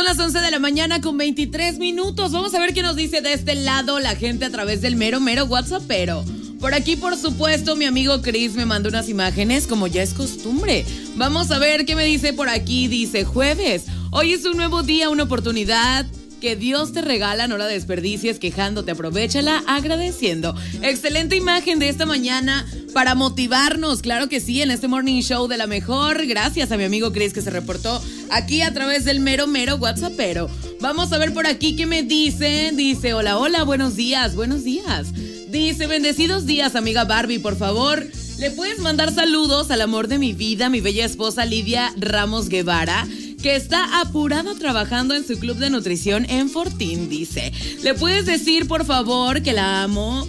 las 11 de la mañana con 23 minutos. Vamos a ver qué nos dice de este lado la gente a través del mero WhatsAppero. Por aquí, por supuesto, mi amigo Chris me mandó unas imágenes como ya es costumbre. Vamos a ver qué me dice por aquí. Dice jueves. Hoy es un nuevo día, una oportunidad que Dios te regala, no la desperdicies quejándote, aprovéchala agradeciendo. Excelente imagen de esta mañana para motivarnos, claro que sí, en este morning show de la mejor. Gracias a mi amigo Chris que se reportó aquí a través del mero WhatsAppero. Vamos a ver por aquí qué me dicen. Dice, hola, buenos días. Dice, bendecidos días, amiga Barbie, por favor, ¿le puedes mandar saludos al amor de mi vida, mi bella esposa Lidia Ramos Guevara, que está apurada trabajando en su club de nutrición en Fortín? Dice, ¿le puedes decir, por favor, que la amo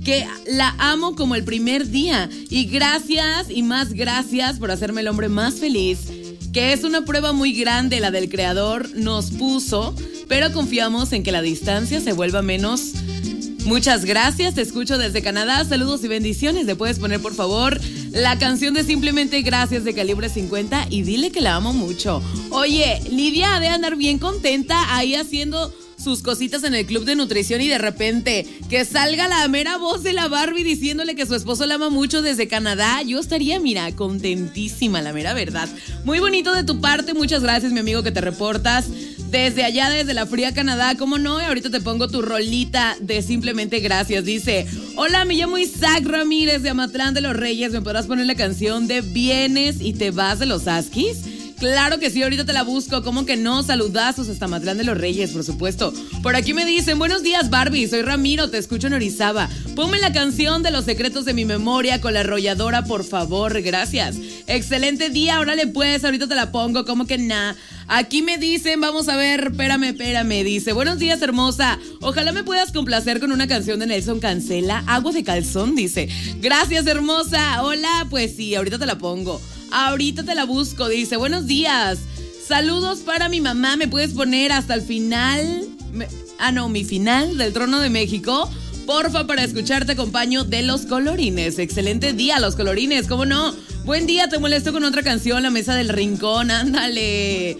como el primer día? Y gracias y más gracias por hacerme el hombre más feliz, que es una prueba muy grande la del creador nos puso, pero confiamos en que la distancia se vuelva menos. Muchas gracias, te escucho desde Canadá, saludos y bendiciones. ¿Le puedes poner por favor la canción de Simplemente Gracias de Calibre 50 y dile que la amo mucho? Oye, Lidia ha de andar bien contenta ahí haciendo sus cositas en el club de nutrición y de repente que salga la mera voz de la Barbie diciéndole que su esposo la ama mucho desde Canadá. Yo estaría, mira, contentísima, la mera verdad. Muy bonito de tu parte, muchas gracias, mi amigo, que te reportas desde allá, desde la fría Canadá, ¿cómo no? Y ahorita te pongo tu rolita de Simplemente Gracias. Dice, hola, me llamo Isaac Ramírez de Amatlán de los Reyes. ¿Me podrás poner la canción de Vienes y te vas de los Askis? Claro que sí, ahorita te la busco. ¿Cómo que no? Saludazos hasta Matlán de los Reyes, por supuesto. Por aquí me dicen, buenos días, Barbie, soy Ramiro, te escucho en Orizaba. Ponme la canción de Los Secretos de mi Memoria con La Arrolladora, por favor, gracias. Excelente día, órale pues, ahorita te la pongo, ¿cómo que nah? Aquí me dicen, vamos a ver, espérame, dice, buenos días, hermosa, ojalá me puedas complacer con una canción de Nelson Cancela, Agua de Calzón, dice. Gracias, hermosa, hola, pues sí, ahorita te la pongo. Ahorita te la busco, dice, buenos días, saludos para mi mamá, ¿me puedes poner hasta el final? Mi final del Trono de México, porfa, para escucharte acompaño de Los Colorines. Excelente día, Los Colorines, ¿cómo no? Buen día, te molesto con otra canción, La Mesa del Rincón, ándale,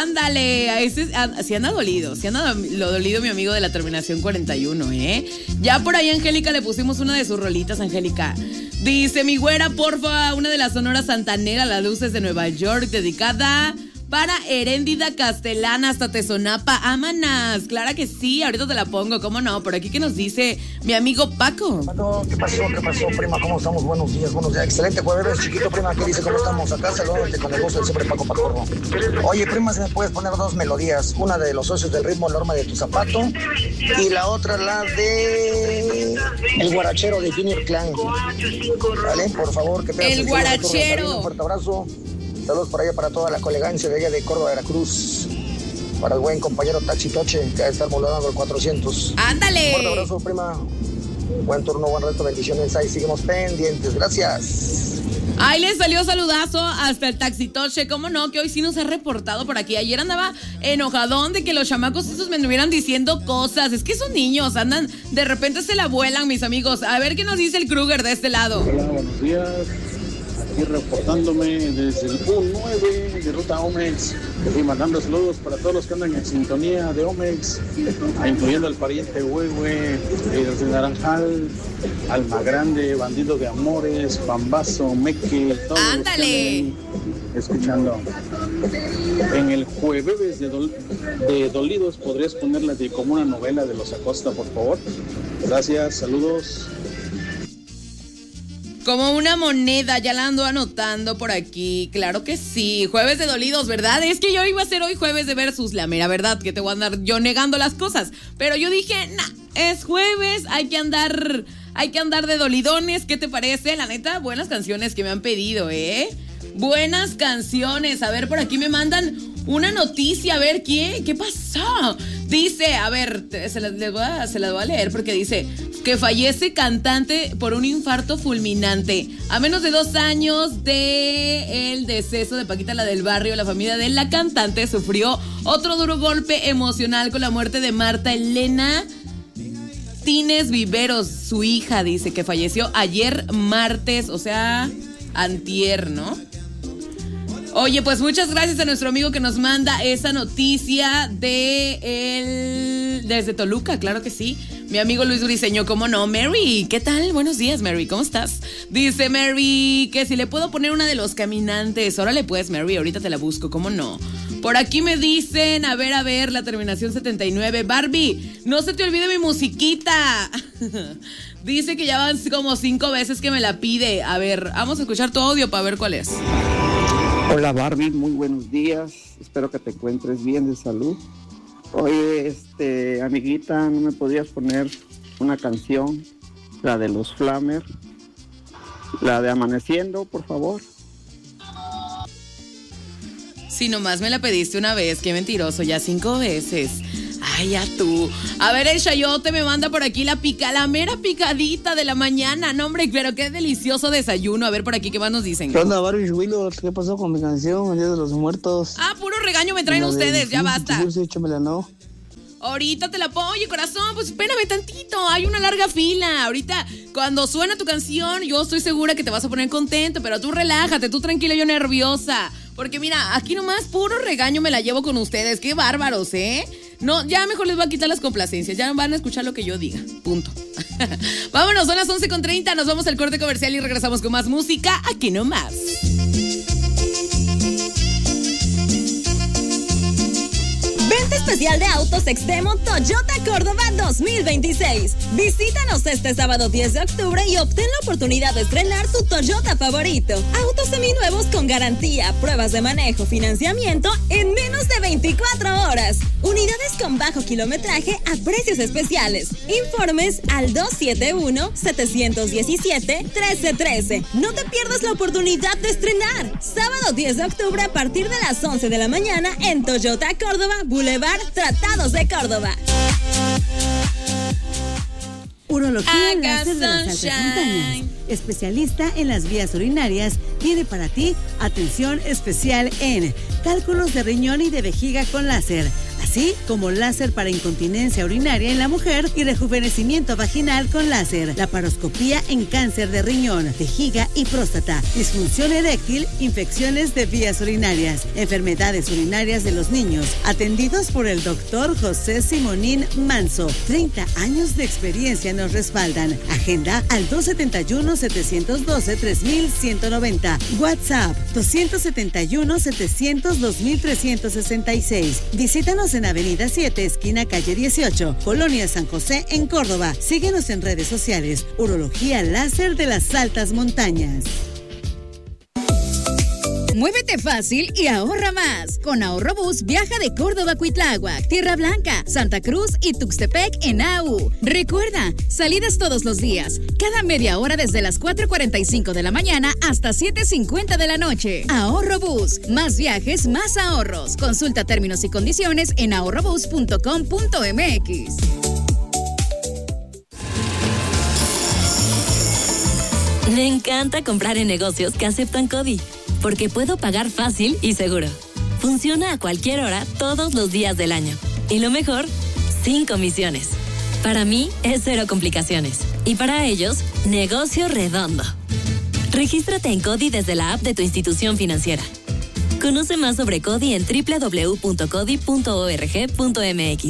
sí anda dolido mi amigo de la terminación 41, Ya por ahí Angélica le pusimos una de sus rolitas, Angélica. Dice, mi güera, porfa, una de la Sonora Santanera, Las Luces de Nueva York, dedicada para Heréndida Castellana hasta Tezonapa, ámanas. Claro que sí, ahorita te la pongo, ¿cómo no? Por aquí que nos dice mi amigo Paco. ¿Qué pasó, prima? ¿Cómo estamos? Buenos días. Excelente jueves, chiquito, prima. ¿Qué dice? ¿Cómo estamos? Acá saludándote con el gusto del siempre Paco Pacorro. Oye, prima, si me puedes poner dos melodías. Una de Los Socios del Ritmo, La Horma de tu Zapato. Y la otra, la de El Guarachero de Junior Clan. ¿Vale? Por favor, que te El Guarachero. Un fuerte abrazo. Saludos por allá para toda la colegancia de allá de Córdoba, Veracruz. Para el buen compañero Tachi Toche, que va a estar volando el 400. ¡Ándale! Un fuerte abrazo, prima. Buen turno, buen resto, bendiciones. Ahí seguimos pendientes. Gracias. Ahí le salió saludazo hasta el Taxitoche, ¿cómo no? Que hoy sí nos ha reportado por aquí. Ayer andaba enojadón de que los chamacos esos me estuvieran diciendo cosas. Es que esos niños andan, de repente se la vuelan, mis amigos. A ver qué nos dice el Kruger de este lado. Hola, buenos días. Aquí reportándome desde el U9 de Ruta Omex y mandando saludos para todos los que andan en sintonía de Omex, incluyendo al pariente Huehue, el de Naranjal, Alma Grande, Bandido de Amores, Pambazo, Meque, todos ¡ándale! Los que andan escuchando. En el jueves de Dolidos, ¿podrías ponerla de como una novela de los Acosta, por favor? Gracias, saludos. Como una moneda, ya la ando anotando por aquí. Claro que sí, jueves de dolidos, ¿verdad? Es que yo iba a hacer hoy jueves de versus, la mera verdad, que te voy a andar yo negando las cosas. Pero yo dije, es jueves, hay que andar de dolidones, ¿qué te parece? La neta, buenas canciones que me han pedido, Buenas canciones. A ver, por aquí me mandan una noticia. A ver, ¿qué pasó? Dice, a ver, se las voy a leer porque dice que fallece cantante por un infarto fulminante. A menos de 2 años de el deceso de Paquita, la del barrio, la familia de la cantante sufrió otro duro golpe emocional con la muerte de Marta Elena Tines Viveros, su hija, dice que falleció ayer martes, o sea, antier, ¿no? Oye, pues muchas gracias a nuestro amigo que nos manda esa noticia desde Toluca, claro que sí. Mi amigo Luis Briseño, ¿cómo no? Mary, ¿qué tal? Buenos días, Mary, ¿cómo estás? Dice Mary que si le puedo poner una de Los Caminantes. Órale pues, Mary, ahorita te la busco, ¿cómo no? Por aquí me dicen, a ver, la terminación 79. Barbie, no se te olvide mi musiquita. Dice que ya van como 5 veces que me la pide. A ver, vamos a escuchar tu audio para ver cuál es. Hola Barbie, muy buenos días. Espero que te encuentres bien de salud. Oye, amiguita, ¿no me podrías poner una canción? La de los Flamer. La de Amaneciendo, por favor. Si nomás me la pediste una vez, qué mentiroso, ya 5 veces. Ay, ya tú. A ver, el Chayote me manda por aquí la mera picadita de la mañana. No, hombre, pero qué delicioso desayuno. A ver, por aquí, ¿qué más nos dicen? ¿Qué onda, Barbie Willow? ¿Qué pasó con mi canción, El Día de los Muertos? Ah, puro regaño me traen ustedes, ya basta. Échamela, ¿no? Ahorita te la pongo, oye, corazón, pues espérame tantito, hay una larga fila. Ahorita, cuando suena tu canción, yo estoy segura que te vas a poner contento, pero tú relájate, tú tranquila, yo nerviosa. Porque mira, aquí nomás puro regaño me la llevo con ustedes, qué bárbaros, ¿eh? No, ya mejor les voy a quitar las complacencias, ya van a escuchar lo que yo diga, punto. Vámonos, son las 11:30, nos vamos al corte comercial y regresamos con más música, aquí nomás. Venta especial de autos Extremo Toyota Córdoba 2026. Visítanos este sábado 10 de octubre y obtén la oportunidad de estrenar tu Toyota favorito. Autos seminuevos con garantía, pruebas de manejo, financiamiento en menos de 24 horas. Unidades con bajo kilometraje a precios especiales. Informes al 271-717-1313. No te pierdas la oportunidad de estrenar. Sábado 10 de octubre a partir de las 11 de la mañana en Toyota Córdoba, Boulevard Tratados de Córdoba. Urología Láser de las Altas Montañas, especialista en las vías urinarias, tiene para ti atención especial en cálculos de riñón y de vejiga con láser, así como láser para incontinencia urinaria en la mujer y rejuvenecimiento vaginal con láser, laparoscopía en cáncer de riñón, vejiga y próstata, disfunción eréctil, infecciones de vías urinarias, enfermedades urinarias de los niños, atendidos por el doctor José Simonín Manso. 30 años de experiencia nos respaldan. Agenda al 271-712-3190. WhatsApp 271-700-2366. Visítanos en Avenida 7, esquina calle 18, Colonia San José, en Córdoba. Síguenos en redes sociales. Urología Láser de las Altas Montañas. Muévete fácil y ahorra más. Con Ahorro Bus viaja de Córdoba a Cuitláhuac, Tierra Blanca, Santa Cruz y Tuxtepec en AU. Recuerda, salidas todos los días, cada media hora desde las 4:45 de la mañana hasta 7:50 de la noche. Ahorro Bus, más viajes, más ahorros. Consulta términos y condiciones en ahorrobus.com.mx. Me encanta comprar en negocios que aceptan CODI, porque puedo pagar fácil y seguro. Funciona a cualquier hora, todos los días del año. Y lo mejor, sin comisiones. Para mí, es cero complicaciones. Y para ellos, negocio redondo. Regístrate en CODI desde la app de tu institución financiera. Conoce más sobre CODI en www.codi.org.mx.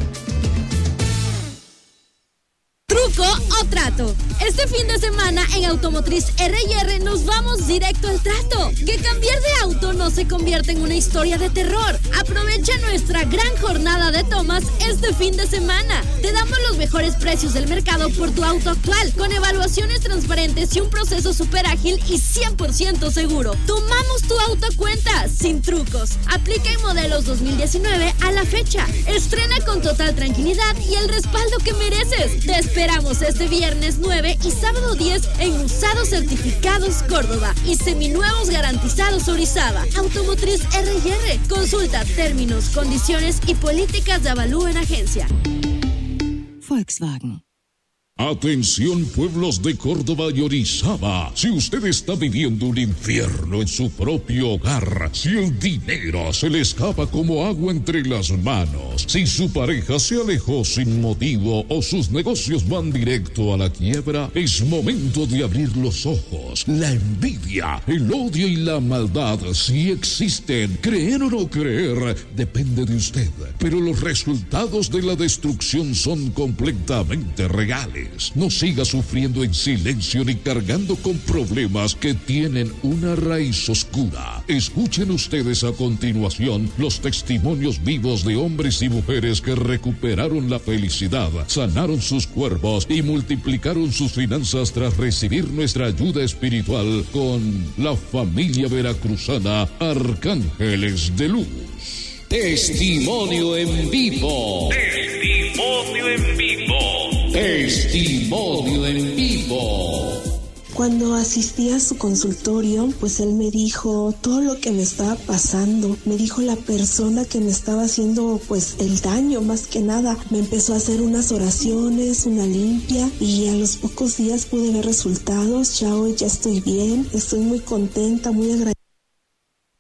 ¿Truco o trato? Este fin de semana en Automotriz R&R nos vamos directo al trato. Que cambiar de auto no se convierta en una historia de terror. Aprovecha nuestra gran jornada de tomas este fin de semana. Te damos los mejores precios del mercado por tu auto actual, con evaluaciones transparentes y un proceso súper ágil y 100% seguro. Tomamos tu auto a cuenta, sin trucos. Aplica en modelos 2019 a la fecha. Estrena con total tranquilidad y el respaldo que mereces. Te esperamos este viernes 9 y sábado 10 en Usados Certificados Córdoba y Seminuevos Garantizados Orizaba. Automotriz R&R. Consulta términos, condiciones y políticas de avalúo en agencia. Volkswagen. Atención pueblos de Córdoba y Orizaba, si usted está viviendo un infierno en su propio hogar, si el dinero se le escapa como agua entre las manos, si su pareja se alejó sin motivo o sus negocios van directo a la quiebra, es momento de abrir los ojos. La envidia, el odio y la maldad sí existen. Creer o no creer depende de usted, pero los resultados de la destrucción son completamente reales. No siga sufriendo en silencio ni cargando con problemas que tienen una raíz oscura. Escuchen ustedes a continuación los testimonios vivos de hombres y mujeres que recuperaron la felicidad, sanaron sus cuerpos y multiplicaron sus finanzas tras recibir nuestra ayuda espiritual con la familia veracruzana Arcángeles de Luz. Testimonio en vivo. Testimonio en vivo. Testimonio en vivo. Cuando asistí a su consultorio, pues él me dijo todo lo que me estaba pasando. Me dijo la persona que me estaba haciendo pues el daño más que nada. Me empezó a hacer unas oraciones, una limpia y a los pocos días pude ver resultados. Ya hoy ya estoy bien, estoy muy contenta, muy agradecida.